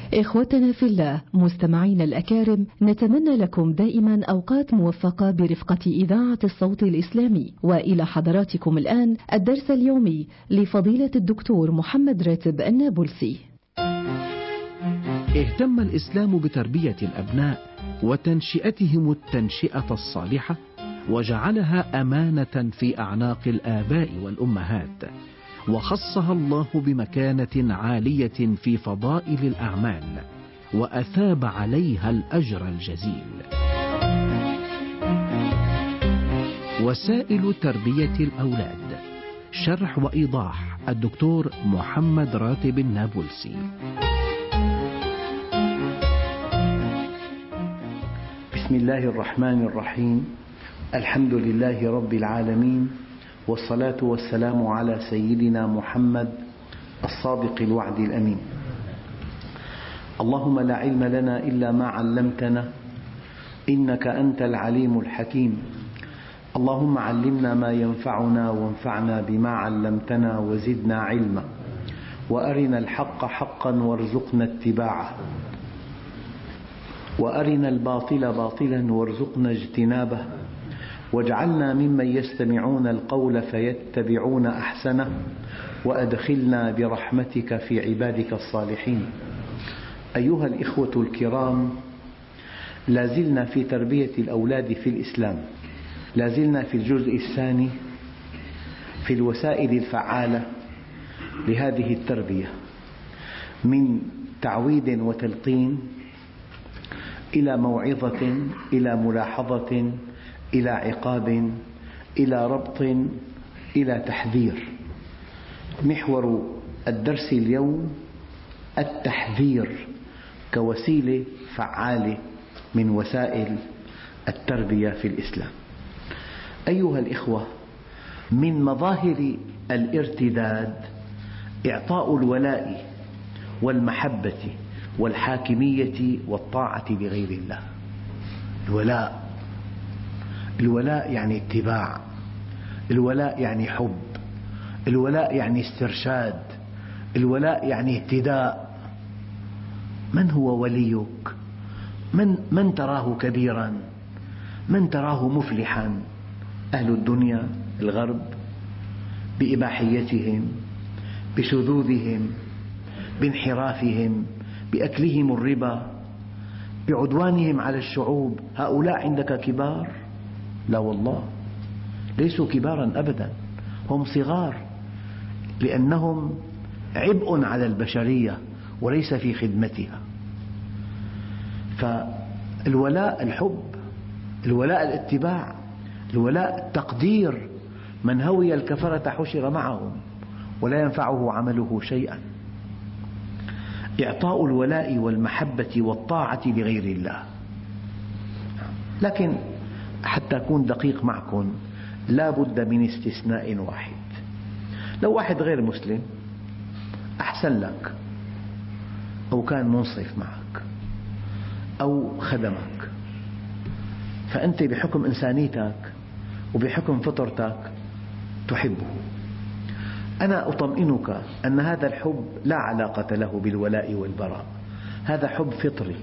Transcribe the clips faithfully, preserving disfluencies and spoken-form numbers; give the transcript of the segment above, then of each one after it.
إخوتنا في الله مستمعين الأكارم، نتمنى لكم دائما أوقات موفقة برفقة إذاعة الصوت الإسلامي. وإلى حضراتكم الآن الدرس اليومي لفضيلة الدكتور محمد راتب النابلسي. اهتم الإسلام بتربية الأبناء وتنشئتهم التنشئة الصالحة، وجعلها أمانة في أعناق الآباء والأمهات، وخصها الله بمكانة عالية في فضائل الأعمال، وأثاب عليها الأجر الجزيل. وسائل تربية الأولاد، شرح وإيضاح الدكتور محمد راتب النابلسي. بسم الله الرحمن الرحيم. الحمد لله رب العالمين، والصلاة والسلام على سيدنا محمد الصادق الوعد الأمين. اللهم لا علم لنا إلا ما علمتنا، إنك أنت العليم الحكيم. اللهم علمنا ما ينفعنا وانفعنا بما علمتنا وزدنا علما، وأرنا الحق حقا وارزقنا اتباعه، وأرنا الباطل باطلا وارزقنا اجتنابه، واجعلنا ممن يستمعون القول فيتبعون أحسنه، وأدخلنا برحمتك في عبادك الصالحين. أيها الإخوة الكرام، لازلنا في تربية الأولاد في الإسلام، لازلنا في الجزء الثاني في الوسائل الفعالة لهذه التربية، من تعويد وتلقين إلى موعظة، إلى ملاحظة، إلى عقاب، إلى ربط، إلى تحذير. محور الدرس اليوم التحذير كوسيلة فعالة من وسائل التربية في الإسلام. أيها الإخوة، من مظاهر الارتداد إعطاء الولاء والمحبة والحاكمية والطاعة لغير الله. الولاء الولاء يعني اتباع، الولاء يعني حب، الولاء يعني استرشاد، الولاء يعني اهتداء. من هو وليك؟ من, من تراه كبيرا؟ من تراه مفلحا؟ أهل الدنيا، الغرب، بإباحيتهم، بشذوذهم، بانحرافهم، بأكلهم الربا، بعدوانهم على الشعوب. هؤلاء عندك كبار؟ لا والله، ليسوا كبارا أبدا، هم صغار، لأنهم عبء على البشرية وليس في خدمتها. فالولاء الحب، الولاء الاتباع، الولاء التقدير. من هوي الكفرة حشر معهم ولا ينفعه عمله شيئا. إعطاء الولاء والمحبة والطاعة لغير الله. لكن حتى أكون دقيق معكم، لا بد من استثناء واحد. لو واحد غير مسلم أحسن لك، أو كان منصف معك، أو خدمك، فأنت بحكم إنسانيتك وبحكم فطرتك تحبه. أنا أطمئنك أن هذا الحب لا علاقة له بالولاء والبراء، هذا حب فطري.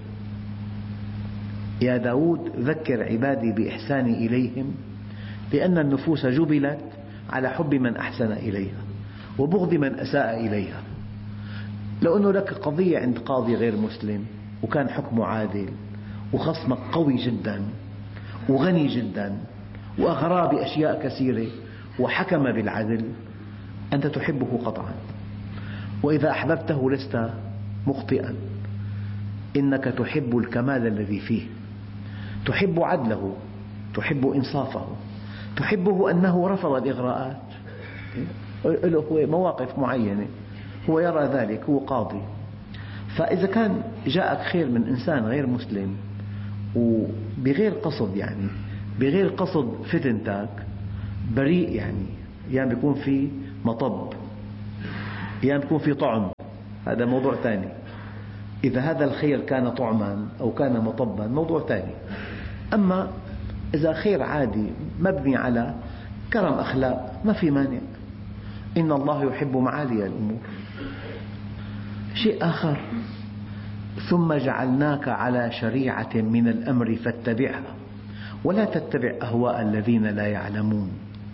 يا داود ذكر عبادي بإحساني إليهم، لأن النفوس جبلت على حب من أحسن إليها وبغض من أساء إليها. لو أنه لك قضية عند قاضي غير مسلم وكان حكمه عادل وخصمك قوي جدا وغني جدا وأغرى بأشياء كثيرة وحكم بالعدل، أنت تحبه قطعا. وإذا أحببته لست مخطئا، إنك تحب الكمال الذي فيه، تحب عدله، تحب إنصافه، تحبه أنه رفض الإغراءات. له هو مواقف معينة هو يرى ذلك، هو قاضي. فإذا كان جاءك خير من إنسان غير مسلم وبغير قصد، يعني بغير قصد فتنتك، بريء، يعني أيام يعني بيكون في مطب، أيام يعني بيكون في طعم، هذا موضوع ثاني. إذا هذا الخير كان طعما أو كان مطبا موضوع ثاني. أما إذا خير عادي مبني على كرم أخلاق ما في مانع. إن الله يحب معالي الأمور. شيء آخر، ثم جعلناك على شريعة من الأمر فاتبعها ولا تتبع أهواء الذين لا يعلمون.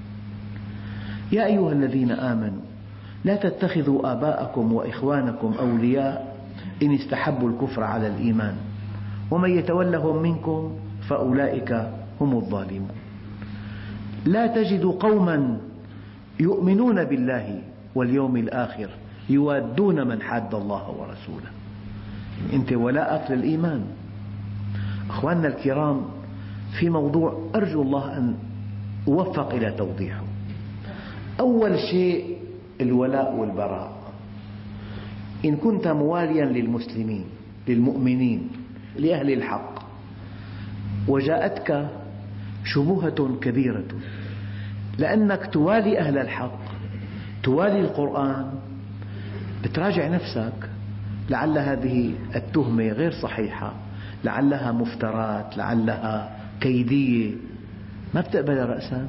يا أيها الذين آمنوا لا تتخذوا آباءكم وإخوانكم أولياء إن استحبوا الكفر على الإيمان ومن يتولهم منكم فأولئك هم الظالمون. لا تجد قوما يؤمنون بالله واليوم الآخر يوادون من حاد الله ورسوله. أنت ولاءك للإيمان. أخواننا الكرام، في موضوع أرجو الله أن أوفق إلى توضيحه. أول شيء الولاء والبراء. إن كنت مواليا للمسلمين للمؤمنين لأهل الحق وجاءتك شبهة كبيرة لأنك توالي أهل الحق توالي القرآن، بتراجع نفسك، لعل هذه التهمة غير صحيحة، لعلها مفترات، لعلها كيدية، ما بتقبل رأسا.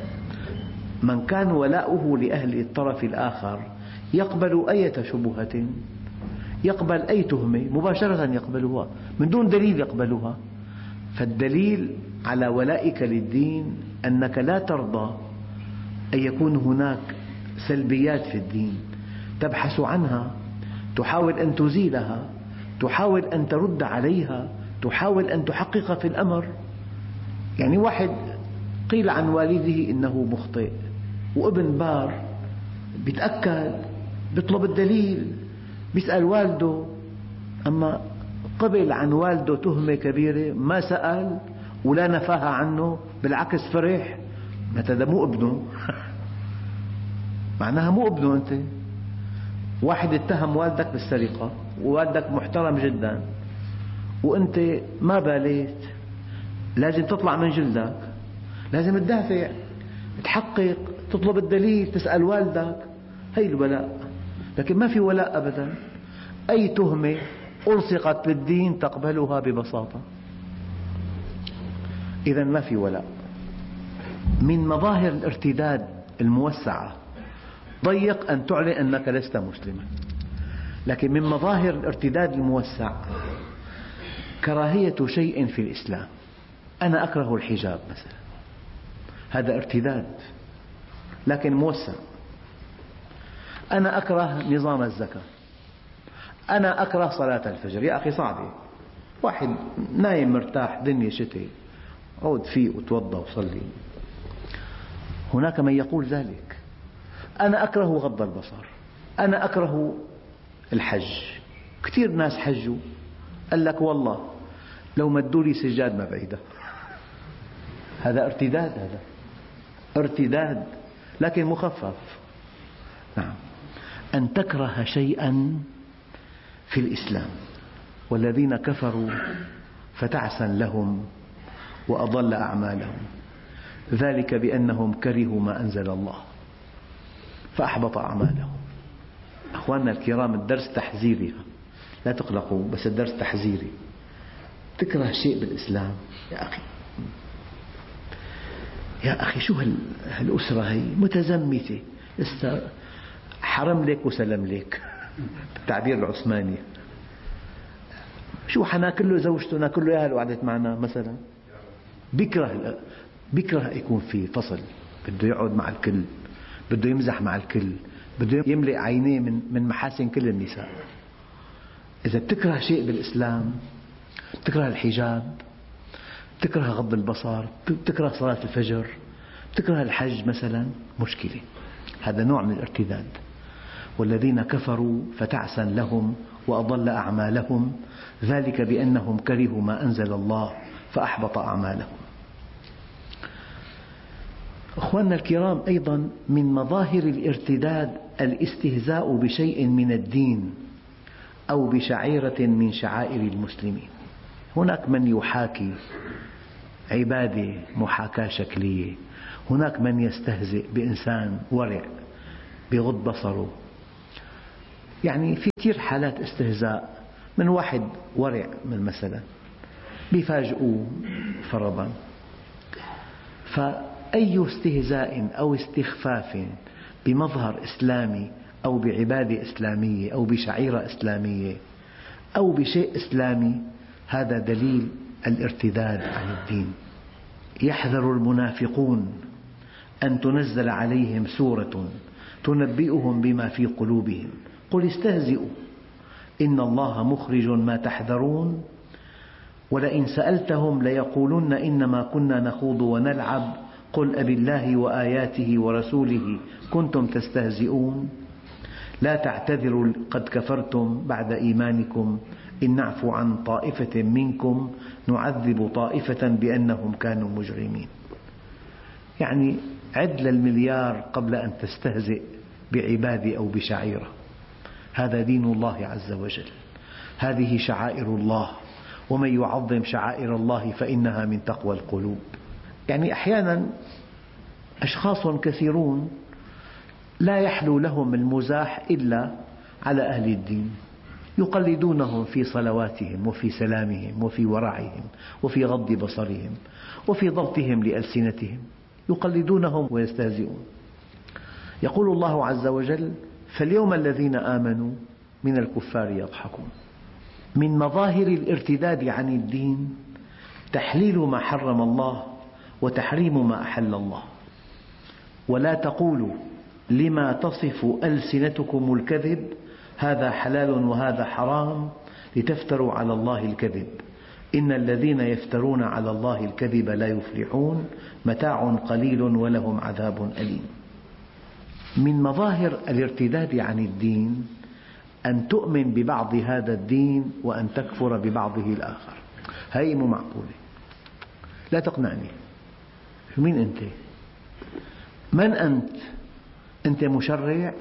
من كان ولاؤه لأهل الطرف الآخر يقبل أي شبهة، يقبل أي تهمة مباشرة، يقبلها من دون دليل يقبلها. فالدليل على ولائك للدين أنك لا ترضى أن يكون هناك سلبيات في الدين تبحث عنها، تحاول أن تزيلها، تحاول أن ترد عليها، تحاول أن تحقق في الأمر. يعني واحد قيل عن والده إنه مخطئ وابن بار، بيتأكد، بيطلب الدليل، بيسأل والده، أما قبل عن والده تهمة كبيرة ما سأل ولا نفاها عنه، بالعكس فرح. متى ده مو ابنه معناها مو ابنه. أنت واحد اتهم والدك بالسرقة ووالدك محترم جدا وأنت ما باليت، لازم تطلع من جلدك، لازم تدافع، تحقق، تطلب الدليل، تسأل والدك. هي الولاء. لكن ما في ولاء أبدا. أي تهمة ألصقت بالدين تقبلها ببساطة. إذن ما في ولاء. من مظاهر الارتداد الموسعة ضيق أن تعلن أنك لست مسلما، لكن من مظاهر الارتداد الموسع كراهية شيء في الإسلام. أنا أكره الحجاب مثلا، هذا ارتداد لكن موسع. أنا أكره نظام الزكاة، أنا أكره صلاة الفجر. يا أخي صعبة، واحد نايم مرتاح دنيا شتي، عود فيه وتوضى وصلي. هناك من يقول ذلك. أنا أكره غض البصر، أنا أكره الحج. كثير ناس حجوا قال لك والله لو مدوا لي سجاد ما بعيدها. هذا ارتداد، هذا ارتداد لكن مخفف. نعم، أن تكره شيئا في الإسلام. والذين كفروا فتعسا لهم وأضل أعمالهم ذلك بأنهم كرهوا ما أنزل الله فأحبط أعمالهم. أخواننا الكرام، الدرس تحذيري، لا تقلقوا، بس الدرس تحذيري. تكره شيء بالإسلام يا أخي، يا أخي شو هالأسرة هي متزمتة، حرم لك وسلم لك بالتعبير العثماني. شو حناكل له زوجته، ناكل له إياها لو قعدت معنا مثلا. بيكره بيكره يكون في فصل، بده يقعد مع الكل، بده يمزح مع الكل، بده يملئ عينيه من من محاسن كل النساء. إذا بتكره شيء بالإسلام، بتكره الحجاب، بتكره غض البصر، بتكره صلاة الفجر، بتكره الحج مثلا، مشكلة. هذا نوع من الارتداد. والذين كفروا فتعسا لهم وأضل أعمالهم ذلك بأنهم كرهوا ما أنزل الله فأحبط أعمالهم. أخواننا الكرام، أيضا من مظاهر الارتداد الاستهزاء بشيء من الدين أو بشعيرة من شعائر المسلمين. هناك من يحاكي عبادة محاكاة شكلية، هناك من يستهزئ بإنسان ورع بغض بصره. يعني في كثير حالات استهزاء من واحد ورع، من مثلا بيفاجئوه فرضا. فأي استهزاء أو استخفاف بمظهر إسلامي أو بعبادة إسلامية أو بشعيرة إسلامية أو بشيء إسلامي، هذا دليل الارتداد عن الدين. يحذر المنافقون أن تنزل عليهم سورة تنبئهم بما في قلوبهم قل استهزئوا إن الله مخرج ما تحذرون ولئن سألتهم ليقولن إنما كنا نخوض ونلعب قل أبالله وآياته ورسوله كنتم تستهزئون لا تعتذروا قد كفرتم بعد إيمانكم إن نعفو عن طائفة منكم نعذب طائفة بأنهم كانوا مجرمين. يعني عد للمليار قبل أن تستهزئ بعبادي أو بشعيرة. هذا دين الله عز وجل، هذه شعائر الله، ومن يعظم شعائر الله فإنها من تقوى القلوب. يعني أحيانا أشخاص كثيرون لا يحلو لهم المزاح إلا على أهل الدين، يقلدونهم في صلواتهم وفي سلامهم وفي ورعهم وفي غض بصرهم وفي ضبطهم لألسنتهم، يقلدونهم ويستهزئون. يقول الله عز وجل فاليوم الذين آمنوا من الكفار يضحكون. من مظاهر الارتداد عن الدين تحليل ما حرم الله وتحريم ما أحل الله. ولا تقولوا لما تصف ألسنتكم الكذب هذا حلال وهذا حرام لتفتروا على الله الكذب إن الذين يفترون على الله الكذب لا يفلحون متاع قليل ولهم عذاب أليم. من مظاهر الارتداد عن الدين أن تؤمن ببعض هذا الدين وأن تكفر ببعضه الآخر. هذه مو معقولة، لا تقنعني. مين أنت؟ من أنت؟ أنت مشرع؟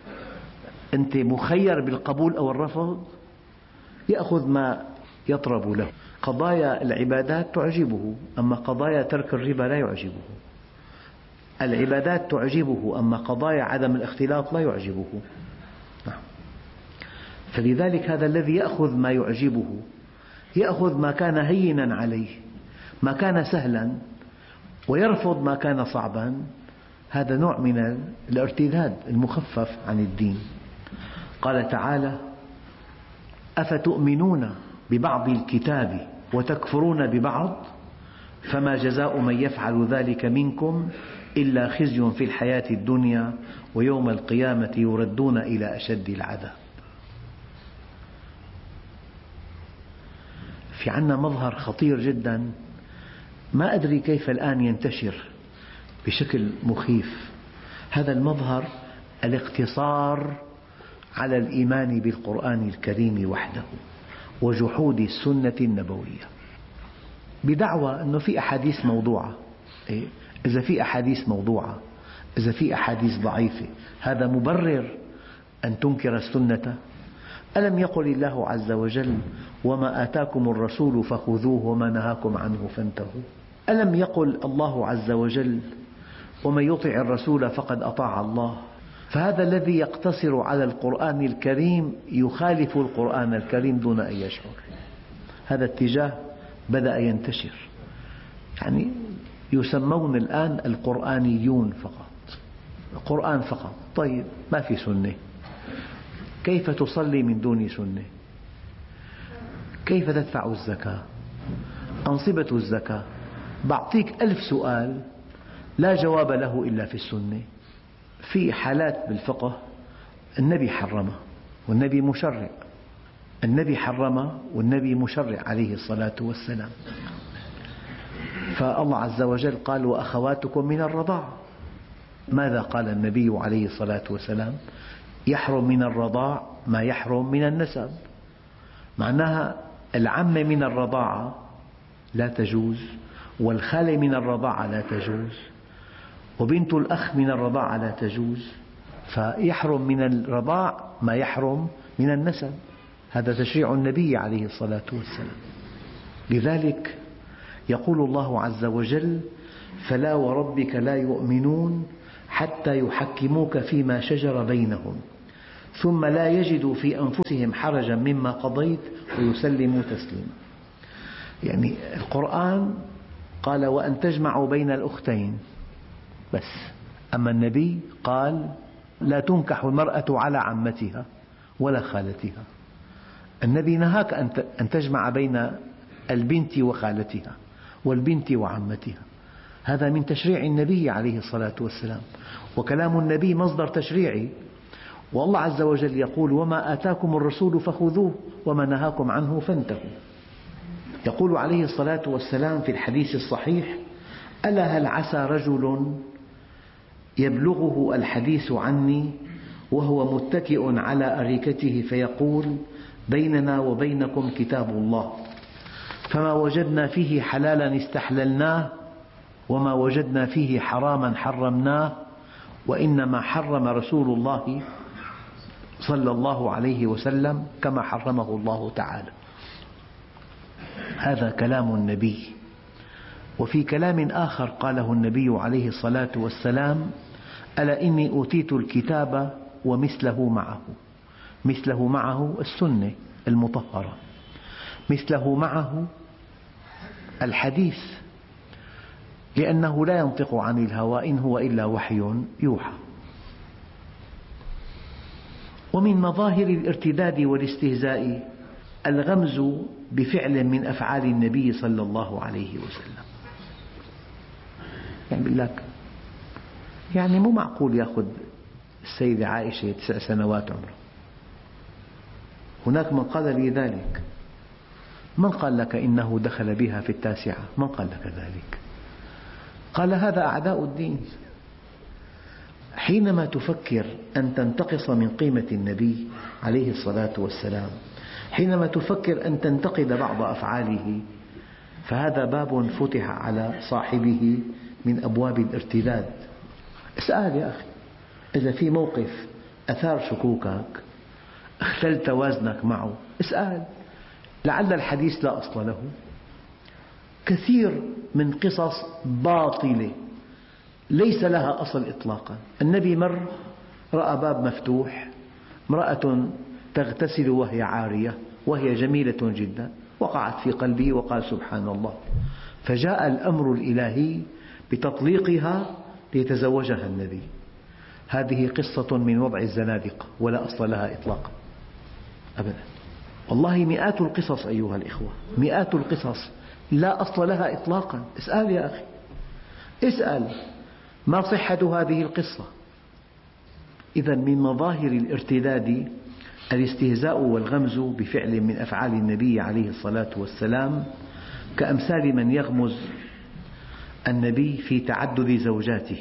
أنت مخير بالقبول أو الرفض؟ يأخذ ما يطرب له. قضايا العبادات تعجبه، أما قضايا ترك الربا لا يعجبه. العبادات تعجبه، أما قضايا عدم الاختلاط لا يعجبه. فلذلك هذا الذي يأخذ ما يعجبه، يأخذ ما كان هينا عليه، ما كان سهلا، ويرفض ما كان صعبا، هذا نوع من الارتداد المخفف عن الدين. قال تعالى أفتؤمنون ببعض الكتاب وتكفرون ببعض فما جزاء من يفعل ذلك منكم إلا خزي في الحياة الدنيا ويوم القيامة يردون إلى أشد العذاب. في عنا مظهر خطير جدا، ما أدري كيف الآن ينتشر بشكل مخيف. هذا المظهر الاقتصار على الإيمان بالقرآن الكريم وحده وجحود السنة النبوية، بدعوى أنه في أحاديث موضوعة. إذا في أحاديث موضوعة، إذا في أحاديث ضعيفة، هذا مبرر أن تنكر السنة؟ ألم يقل الله عز وجل وما آتاكم الرسول فخذوه وما نهاكم عنه فانتهوا؟ ألم يقل الله عز وجل ومن يطع الرسول فقد أطاع الله؟ فهذا الذي يقتصر على القرآن الكريم يخالف القرآن الكريم دون أن يشعر. هذا اتجاه بدأ ينتشر، يعني يسمون الآن القرآنيون فقط، القرآن فقط. طيب ما في سنة، كيف تصلي من دون سنة؟ كيف تدفع الزكاة؟ أنصبة الزكاة؟ بعطيك ألف سؤال لا جواب له إلا في السنة. في حالات بالفقه النبي حرمه والنبي مشرع، النبي حرمه والنبي مشرع عليه الصلاة والسلام. فالله عز وجل قال وأخواتكم من الرضاعة. ماذا قال النبي عليه الصلاة والسلام؟ يحرم من الرضاع ما يحرم من النسب. معناها العمة من الرضاعة لا تجوز، والخالة من الرضاعة لا تجوز، وبنت الأخ من الرضاعة لا تجوز. فيحرم من الرضاع ما يحرم من النسب. هذا تشريع النبي عليه الصلاة والسلام. لذلك يقول الله عز وجل فلا وربك لا يؤمنون حتى يحكموك فيما شجر بينهم ثم لا يجدوا في أنفسهم حرجا مما قضيت ويسلموا تسليما. يعني القرآن قال وأن تجمعوا بين الأختين بس، أما النبي قال لا تنكح المرأة على عمتها ولا خالتها. النبي نهاك أن تجمع بين البنت وخالتها والبنت وعمتها، هذا من تشريع النبي عليه الصلاة والسلام، وكلام النبي مصدر تشريعي، والله عز وجل يقول: وما آتاكم الرسول فخذوه وما نهاكم عنه فانتهوا. يقول عليه الصلاة والسلام في الحديث الصحيح: ألا هل عسى رجل يبلغه الحديث عني وهو متكئ على أريكته فيقول: بيننا وبينكم كتاب الله، فما وجدنا فيه حلالا استحللناه وما وجدنا فيه حراما حرمناه، وإنما حرم رسول الله صلى الله عليه وسلم كما حرمه الله تعالى. هذا كلام النبي. وفي كلام آخر قاله النبي عليه الصلاة والسلام: ألا إني أوتيت الكتاب ومثله معه. مثله معه السنة المطهرة، مثله معه الحديث، لأنه لا ينطق عن الهوى إن هو إلا وحي يوحى. ومن مظاهر الارتداد والاستهزاء الغمز بفعل من أفعال النبي صلى الله عليه وسلم. يعني بيقول لك يعني مو معقول يأخذ السيدة عائشة تسع سنوات عمره. هناك من قال لي ذلك. من قال لك إنه دخل بها في التاسعة؟ من قال لك ذلك؟ قال: هذا أعداء الدين. حينما تفكر أن تنتقص من قيمة النبي عليه الصلاة والسلام، حينما تفكر أن تنتقد بعض أفعاله، فهذا باب فتح على صاحبه من أبواب الارتداد. اسأل يا أخي، إذا في موقف أثار شكوكك، اختلت وازنك معه، اسأل، لعل الحديث لا أصل له. كثير من قصص باطلة ليس لها أصل إطلاقا. النبي مر رأى باب مفتوح، امرأة تغتسل وهي عارية وهي جميلة جدا، وقعت في قلبه وقال: سبحان الله. فجاء الأمر الإلهي بتطليقها ليتزوجها النبي. هذه قصة من وضع الزنادقة ولا أصل لها إطلاقا أبدا. والله مئات القصص أيها الإخوة، مئات القصص لا أصل لها إطلاقا. اسأل يا أخي، اسأل ما صحة هذه القصة. إذا من مظاهر الارتداد الاستهزاء والغمز بفعل من أفعال النبي عليه الصلاة والسلام، كأمثال من يغمز النبي في تعدد زوجاته.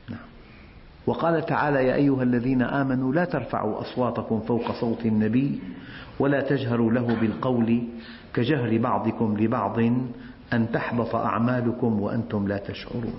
وقال تعالى: يا أيها الذين آمنوا لا ترفعوا أصواتكم فوق صوت النبي ولا تجهروا له بالقول كجهر بعضكم لبعض أن تحبط أعمالكم وأنتم لا تشعرون.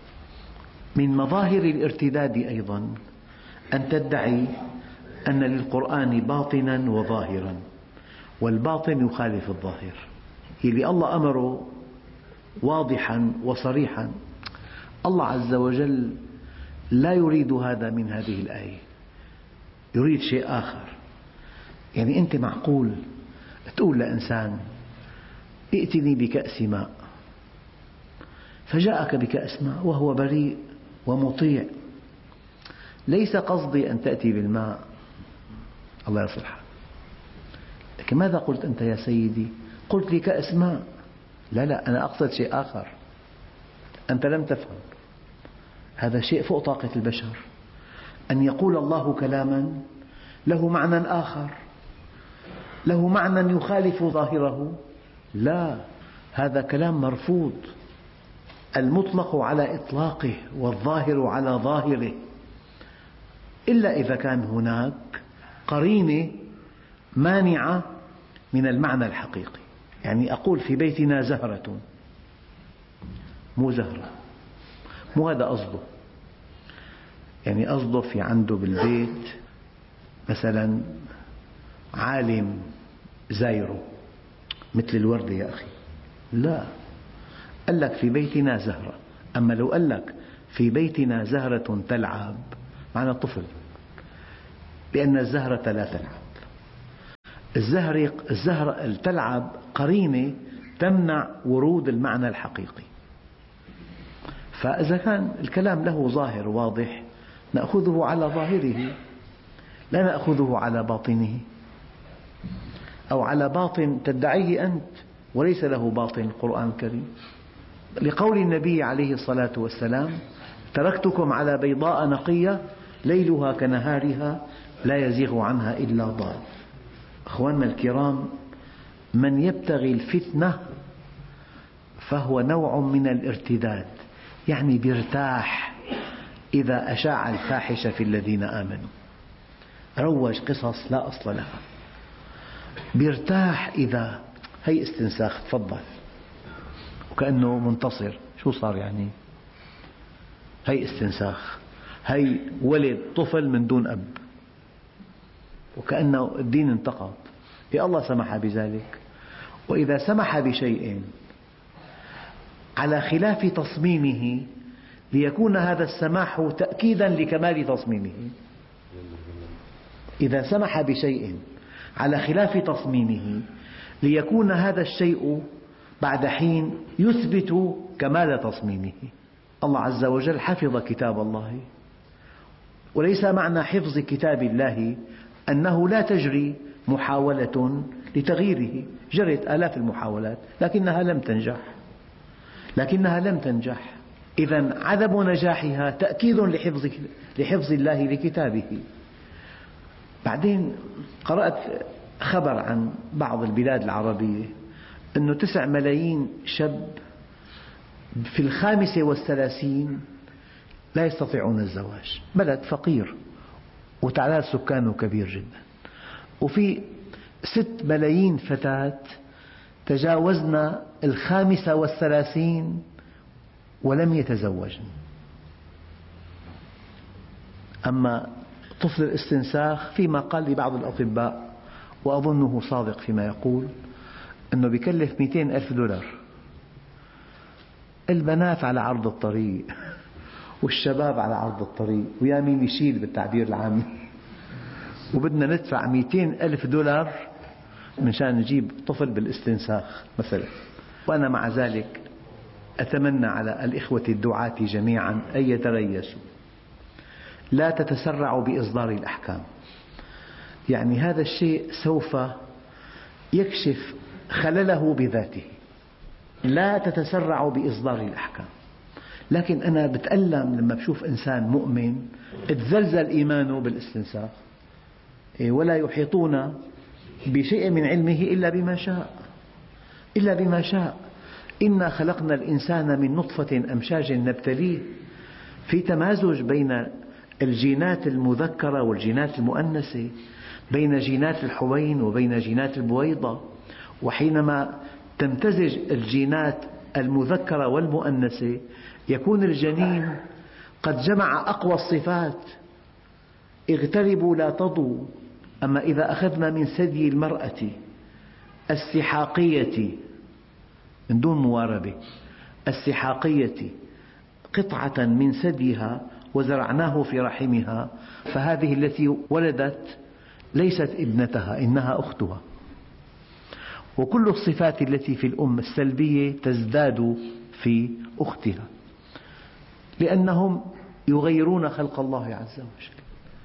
من مظاهر الارتداد أيضا أن تدعي أن للقرآن باطنا وظاهرا، والباطن يخالف الظاهر. اللي الله أمره واضحا وصريحا، الله عز وجل لا يريد هذا من هذه الآية، يريد شيء آخر. يعني أنت معقول تقول لإنسان: ائتني بكأس ماء، فجاءك بكأس ماء وهو بريء ومطيع، ليس قصدي أن تأتي بالماء، الله يصلحك، لكن ماذا قلت أنت يا سيدي؟ قلت لي كأس ماء. لا لا، أنا أقصد شيء آخر، أنت لم تفهم. هذا شيء فوق طاقة البشر، أن يقول الله كلاما له معنى آخر، له معنى يخالف ظاهره. لا، هذا كلام مرفوض. المطلق على إطلاقه والظاهر على ظاهره، إلا إذا كان هناك قرينة مانعة من المعنى الحقيقي. يعني أقول في بيتنا زهرة، مو زهرة، مو هذا قصده. يعني قصده في عنده بالبيت مثلا عالم زايره مثل الوردة يا أخي. لا، قال لك في بيتنا زهرة. أما لو قال لك في بيتنا زهرة تلعب، معنى طفل، لأن الزهرة لا تلعب. الزهرة الزهرة تلعب قرينة تمنع ورود المعنى الحقيقي. فإذا كان الكلام له ظاهر واضح نأخذه على ظاهره، لا نأخذه على باطنه. أو على باطن تدعيه أنت وليس له باطن القرآن الكريم. لقول النبي عليه الصلاة والسلام: تركتكم على بيضاء نقية ليلها كنهارها لا يزيغ عنها إلا ضال. أخواننا الكرام، من يبتغي الفتنة فهو نوع من الارتداد، يعني بيرتاح إذا أشاع الفاحشة في الذين آمنوا، روج قصص لا أصل لها، بيرتاح إذا هي استنساخ تفضل وكأنه منتصر. شو صار يعني؟ هي استنساخ، هي ولد طفل من دون أب وكأنه الدين انتقض. يا الله سمح بذلك. وإذا سمح بشيء على خلاف تصميمه ليكون هذا السماح تأكيدا لكمال تصميمه. إذا سمح بشيء على خلاف تصميمه ليكون هذا الشيء بعد حين يثبت كمال تصميمه. الله عز وجل حفظ كتاب الله، وليس معنى حفظ كتاب الله أنه لا تجري محاولة لتغييره. جرت آلاف المحاولات لكنها لم تنجح لكنها لم تنجح إذن عدم نجاحها تأكيد لحفظ لحفظ الله لكتابه. بعدين قرأت خبر عن بعض البلاد العربية أنه تسع ملايين شاب في الخامسة والثلاثين لا يستطيعون الزواج. بلد فقير وتعداد سكانه كبير جدا، وفي ست ملايين فتاة تجاوزن الخامسة والثلاثين ولم يتزوجن. أما طفل الاستنساخ فيما قال لي بعض الأطباء وأظنه صادق فيما يقول أنه بيكلف مئتين ألف دولار. البنات على عرض الطريق والشباب على عرض الطريق، ويا مين يشيل بالتعبير العامي، وبدنا ندفع مئتين ألف دولار منشان نجيب طفل بالاستنساخ مثلا. وأنا مع ذلك أتمنى على الإخوة الدعاة جميعا أن يتريثوا، لا تتسرعوا بإصدار الأحكام. يعني هذا الشيء سوف يكشف خلله بذاته. لا تتسرعوا بإصدار الأحكام. لكن أنا بتألم لما بشوف إنسان مؤمن اتزلزل إيمانه بالاستنساخ ولا يحيطون بشيء من علمه إلا بما شاء إلا بما شاء. إنا خلقنا الإنسان من نطفة أمشاج نبتليه، في تمازج بين الجينات المذكرة والجينات المؤنثة، بين جينات الحوين وبين جينات البويضة. وحينما تمتزج الجينات المذكرة والمؤنثة يكون الجنين قد جمع أقوى الصفات. اغتربوا لا تضوا. أما إذا أخذنا من ثدي المرأة السحاقية من دون مواربة، السحاقية قطعة من ثديها وزرعناه في رحمها، فهذه التي ولدت ليست ابنتها إنها أختها. وكل الصفات التي في الأم السلبية تزداد في أختها، لأنهم يغيرون خلق الله عز وجل.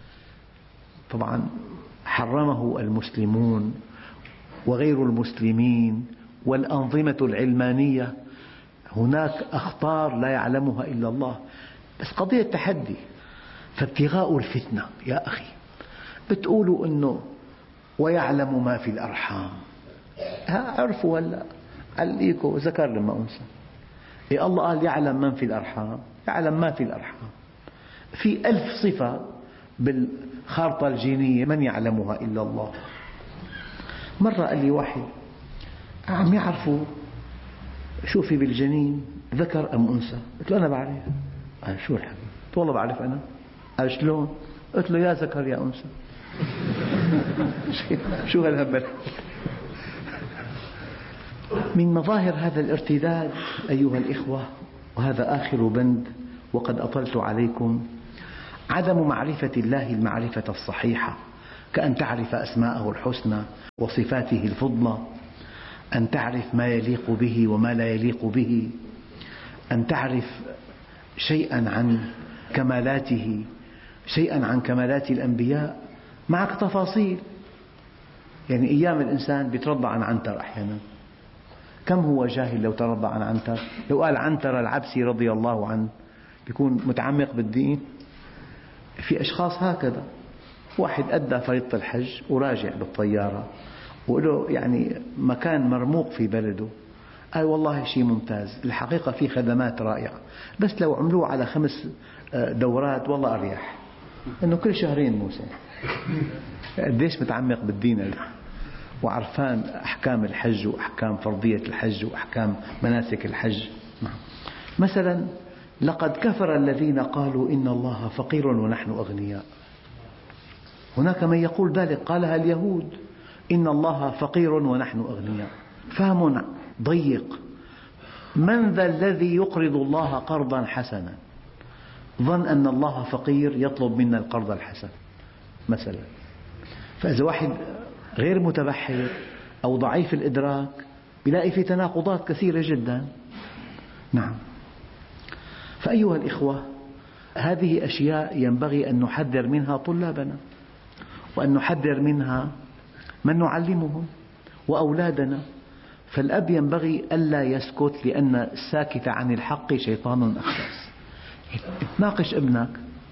طبعا حرمه المسلمون وغير المسلمين والأنظمة العلمانية. هناك أخطار لا يعلمها إلا الله، بس قضية تحدي. فابتغاء الفتنة يا أخي، بتقولوا أنه ويعلم ما في الأرحام. ها عرفوا هلا عليكم ذكر لما أنثى. إيه الله قال يعلم من في الأرحام، يعلم ما في الأرحام. في ألف صفة بالخارطة الجينية من يعلمها إلا الله. مرة قال لي واحد عم يعرفوا شو في بالجنين ذكر أم أنثى؟ قلت له أنا بعرف. قال شو الحبيب؟ قلت والله بعرف أنا. قال شلون؟ قلت له يا ذكر يا أنثى. شو هالهبل؟ من مظاهر هذا الارتداد أيها الإخوة، وهذا آخر بند وقد أطلت عليكم، عدم معرفة الله المعرفة الصحيحة، كأن تعرف أسماءه الحسنى وصفاته الفضلى، أن تعرف ما يليق به وما لا يليق به، أن تعرف شيئا عن كمالاته، شيئا عن كمالات الأنبياء، معك تفاصيل. يعني أيام الإنسان بيترضى عن عنتر أحيانا. كم هو جاهل لو ترضى عن عنتر. لو قال عنتر العبسي رضي الله عنه بيكون متعمق بالدين. في أشخاص هكذا، واحد أدى فريضة الحج وراجع بالطيارة وله يعني مكان مرموق في بلده، قال والله شيء ممتاز، الحقيقة في خدمات رائعة، بس لو عملوه على خمس دورات والله أريح، إنه كل شهرين موسم. قديش متعمق بالدين وعرفان أحكام الحج وأحكام فرضية الحج وأحكام مناسك الحج. مثلا لقد كفر الذين قالوا إن الله فقير ونحن أغنياء. هناك من يقول ذلك، قالها اليهود، إن الله فقير ونحن أغنياء. فهم ضيق. من ذا الذي يقرض الله قرضا حسنا؟ ظن أن الله فقير يطلب منا القرض الحسن مثلا. فإذا واحد غير متبحر أو ضعيف الإدراك بيلاقي في تناقضات كثيرة جدا. نعم. فأيها الإخوة، هذه أشياء ينبغي أن نحذر منها طلابنا، وأن نحذر منها من نعلمهم وأولادنا. فالأب ينبغي ألا يسكت، لأن الساكت عن الحق شيطان أخرس. تناقش ابنك،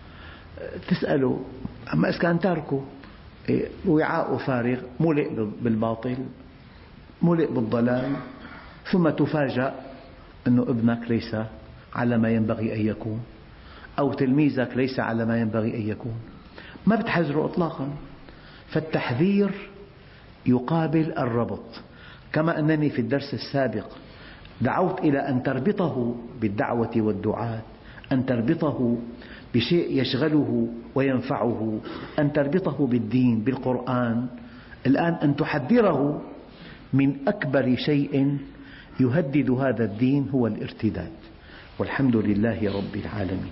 تسأله، أما إذا كان تاركه وعاء فارغ ملئ بالباطل ملئ بالضلال، ثم تفاجأ أن ابنك ليس على ما ينبغي أن يكون، أو تلميذك ليس على ما ينبغي أن يكون، ما بتحذره إطلاقا. فالتحذير يقابل الربط. كما أنني في الدرس السابق دعوت إلى أن تربطه بالدعوة والدعاة، أن تربطه بشيء يشغله وينفعه، أن تربطه بالدين بالقرآن. الآن أن تحذره من أكبر شيء يهدد هذا الدين هو الارتداد، والحمد لله رب العالمين.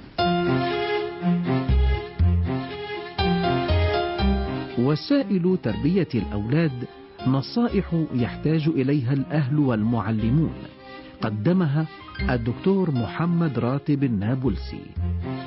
وسائل تربية الأولاد نصائح يحتاج إليها الأهل والمعلمون، قدمها الدكتور محمد راتب النابلسي.